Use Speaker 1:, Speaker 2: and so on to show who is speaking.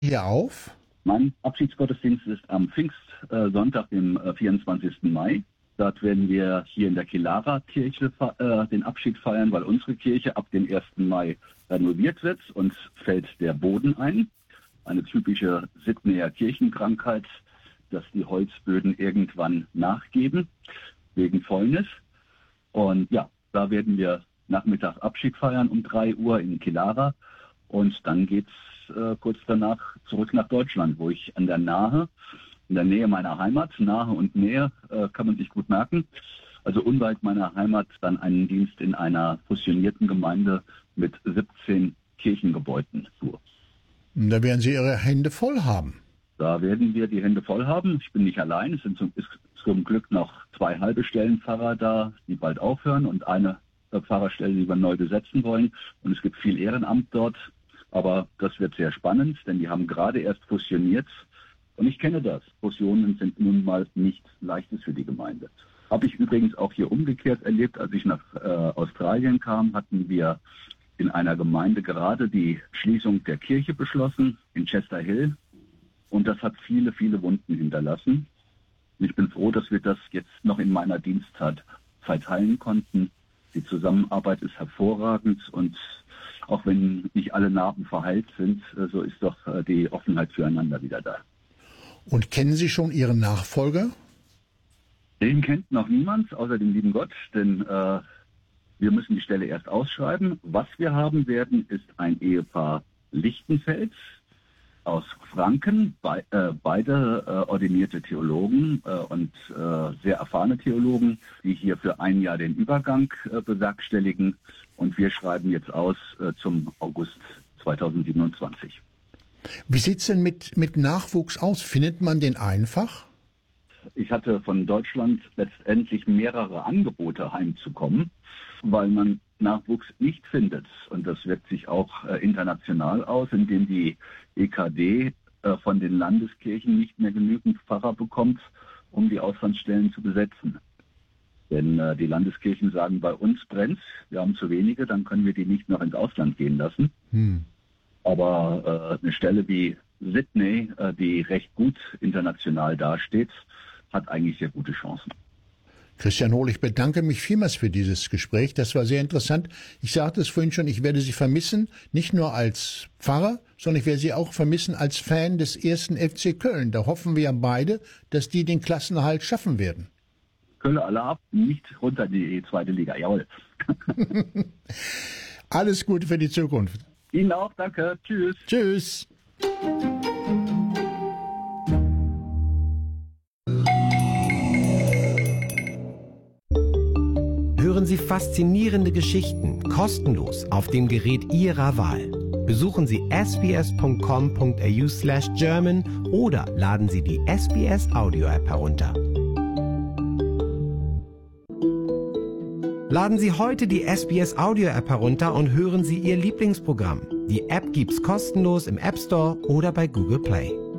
Speaker 1: hier auf?
Speaker 2: Mein Abschiedsgottesdienst ist am Pfingstsonntag, dem 24. Mai. Dort werden wir hier in der Kilara-Kirche den Abschied feiern, weil unsere Kirche ab dem 1. Mai renoviert wird und fällt der Boden ein. Eine typische Sydneyer Kirchenkrankheit, dass die Holzböden irgendwann nachgeben, wegen Fäulnis. Und ja, da werden wir Nachmittag Abschied feiern um 3 Uhr in Kilara. Und dann geht's kurz danach zurück nach Deutschland, wo ich in der Nähe meiner Heimat, Nahe und Nähe, kann man sich gut merken, also unweit meiner Heimat, dann einen Dienst in einer fusionierten Gemeinde mit 17 Kirchengebäuden tue.
Speaker 1: Da werden Sie Ihre Hände voll haben.
Speaker 2: Da werden wir die Hände voll haben. Ich bin nicht allein. Es sind zum Glück noch 2 halbe Stellenpfarrer da, die bald aufhören und eine Pfarrerstelle, die wir neu besetzen wollen. Und es gibt viel Ehrenamt dort. Aber das wird sehr spannend, denn die haben gerade erst fusioniert. Und ich kenne das. Fusionen sind nun mal nicht leichtes für die Gemeinde. Habe ich übrigens auch hier umgekehrt erlebt. Als ich nach Australien kam, hatten wir in einer Gemeinde gerade die Schließung der Kirche beschlossen, in Chester Hill. Und das hat viele, viele Wunden hinterlassen. Und ich bin froh, dass wir das jetzt noch in meiner Dienstzeit heilen konnten. Die Zusammenarbeit ist hervorragend und auch wenn nicht alle Narben verheilt sind, so ist doch die Offenheit füreinander wieder da.
Speaker 1: Und kennen Sie schon Ihren Nachfolger?
Speaker 2: Den kennt noch niemand, außer dem lieben Gott, denn wir müssen die Stelle erst ausschreiben. Was wir haben werden, ist ein Ehepaar Lichtenfels aus Franken, beide ordinierte Theologen und sehr erfahrene Theologen, die hier für ein Jahr den Übergang bewerkstelligen. Und wir schreiben jetzt aus zum August 2027.
Speaker 1: Wie sieht es denn mit Nachwuchs aus? Findet man den einfach?
Speaker 2: Ich hatte von Deutschland letztendlich mehrere Angebote heimzukommen, weil man Nachwuchs nicht findet. Und das wirkt sich auch international aus, indem die EKD von den Landeskirchen nicht mehr genügend Pfarrer bekommt, um die Auslandsstellen zu besetzen. Denn die Landeskirchen sagen, bei uns brennt's, wir haben zu wenige, dann können wir die nicht noch ins Ausland gehen lassen. Aber eine Stelle wie Sydney, die recht gut international dasteht, hat eigentlich sehr gute Chancen.
Speaker 1: Christian Hohl, ich bedanke mich vielmals für dieses Gespräch. Das war sehr interessant. Ich sagte es vorhin schon, ich werde Sie vermissen, nicht nur als Pfarrer, sondern ich werde Sie auch vermissen als Fan des 1. FC Köln. Da hoffen wir ja beide, dass die den Klassenerhalt schaffen werden.
Speaker 2: Köln alle ab, nicht runter in die zweite Liga. Jawohl.
Speaker 1: Alles Gute für die Zukunft.
Speaker 2: Ihnen auch, danke. Tschüss.
Speaker 1: Tschüss.
Speaker 3: Hören Sie faszinierende Geschichten kostenlos auf dem Gerät Ihrer Wahl. Besuchen Sie sbs.com.au/German oder laden Sie die SBS Audio App herunter. Laden Sie heute die SBS Audio App herunter und hören Sie Ihr Lieblingsprogramm. Die App gibt's kostenlos im App Store oder bei Google Play.